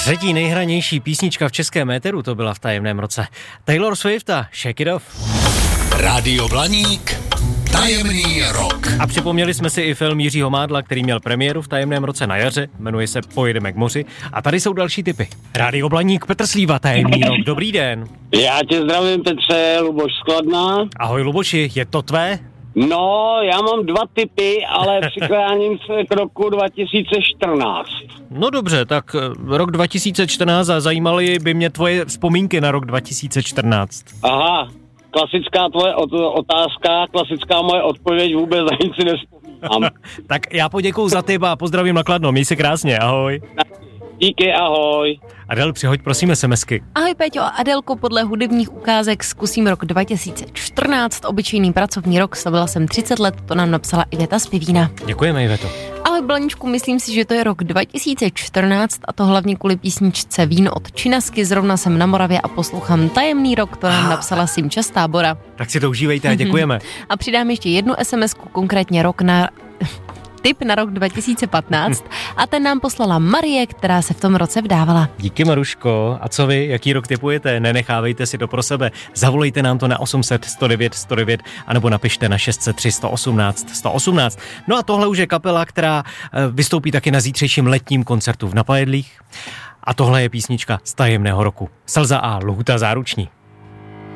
Třetí nejhranější písnička v českém éteru to byla v tajemném roce. Taylor Swift a Shake It Off. Rádio Blaník, tajemný rok. A připomněli jsme si i film Jiřího Mádla, který měl premiéru v tajemném roce na jaře, jmenuje se Pojedeme k moři. A tady jsou další tipy. Rádio Blaník, Petr Slíva, tajemný rok, dobrý den. Já tě zdravím, Petře, Luboš z Kladna. Ahoj Luboši, je to tvé? No, já mám 2 tipy, ale přikláním se k roku 2014. No dobře, tak rok 2014 a zajímaly by mě tvoje vzpomínky na rok 2014. Aha, klasická tvoje otázka, klasická moje odpověď, vůbec za nic si nespomínám. Tak já poděkuju za tip a pozdravím na Kladno, měj se krásně, ahoj. Díky, ahoj. Adel, přihoď prosím SMSky. Ahoj Péťo a Adelko, podle hudebních ukázek zkusím rok 2014, obyčejný pracovní rok, slavila jsem 30 let, to nám napsala Iveta z Pivína. Děkujeme, Iveto. Ahoj Blaničku, myslím si, že to je rok 2014 a to hlavně kvůli písničce Vín od Činasky, zrovna jsem na Moravě a poslouchám tajemný rok, to nám napsala Simča z Tábora. Tak si to užívejte a děkujeme. A přidám ještě jednu SMSku, konkrétně tip na rok 2015 a ten nám poslala Marie, která se v tom roce vdávala. Díky Maruško. A co vy, jaký rok tipujete? Nenechávejte si to pro sebe. Zavolejte nám to na 800 109 109 anebo napište na 603 118 118. No a tohle už je kapela, která vystoupí taky na zítřejším letním koncertu v Napajedlích. A tohle je písnička z tajemného roku. Slza a Lhůta záruční.